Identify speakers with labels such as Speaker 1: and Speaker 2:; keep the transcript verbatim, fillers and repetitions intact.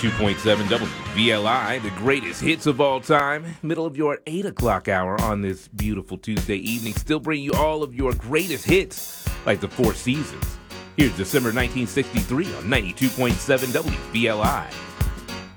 Speaker 1: ninety-two point seven W V L I, the greatest hits of all time. Middle of your eight o'clock hour on this beautiful Tuesday evening. Still bring you all of your greatest hits, like the Four Seasons. Here's December nineteen sixty-three on ninety-two point seven W V L I.